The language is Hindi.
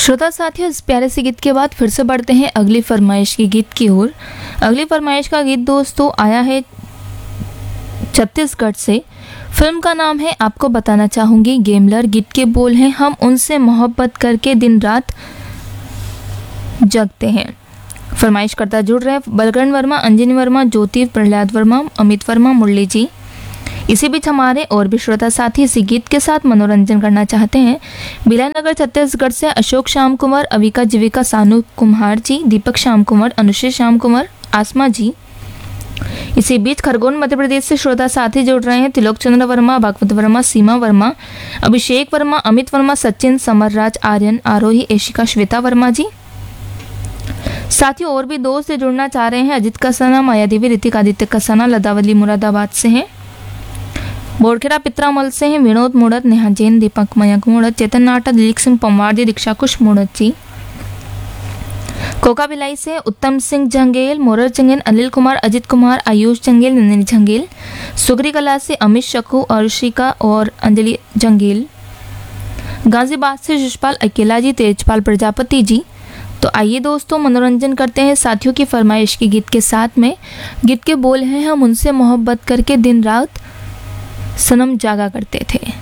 श्रोता साथियों, इस प्यारे से गीत के बाद फिर से बढ़ते हैं अगली फरमाइश की गीत की ओर। अगली फरमाइश का गीत दोस्तों आया है छत्तीसगढ़ से। फिल्म का नाम है आपको बताना चाहूंगी गेमलर। गीत के बोल हैं हम उनसे मोहब्बत करके दिन रात जगते हैं। फरमाइश करता जुड़ रहे बलकरण वर्मा, अंजनी वर्मा, ज्योति, प्रहलाद वर्मा, अमित वर्मा, मुरली जी। इसी बीच हमारे और भी श्रोता साथी इसी गीत के साथ मनोरंजन करना चाहते हैं। बिलायनगर छत्तीसगढ़ से अशोक श्याम कुमार, अविका जीविका, सानू कुम्हार जी, दीपक श्याम कुमार, अनुश्री श्याम कुमार, आसमा जी। इसी बीच खरगोन मध्य प्रदेश से श्रोता साथी जुड़ रहे हैं तिलोक चंद्र वर्मा, भागवत वर्मा, सीमा वर्मा, अभिषेक वर्मा, अमित वर्मा, सचिन, समरराज, आर्यन, आरोही, एशिका, श्वेता वर्मा जी। साथियों और भी दोस्त से जुड़ना चाह रहे हैं अजित कसाना, माया देवी, ऋतिक आदित्य कसाना, लदावली मुरादाबाद से हैं, बोरखेड़ा पित्रामल से हैं विनोद मुड़त, नेहा जैन, दीपक मयंक मुड़त, चेतन नाटा, दिलीप सिंह पंवार, दीक्षा कुश मुड़त जी। कोका भिलाई से उत्तम सिंह जंगेल, मोरर जंगेल, अनिल कुमार, अजित कुमार, आयुष जंगेल, नंदिनी जंगेल। सुगरी कला से अमित शकू, अर्शिका और अंजलि जंगेल। गाजीबाद से शिषपाल अकेला जी, तेजपाल प्रजापति जी। तो आइए दोस्तों मनोरंजन करते हैं साथियों की फरमाइश के गीत के साथ में। गीत के बोल हैं हम उनसे मोहब्बत करके दिन रात सनम जागा करते थे।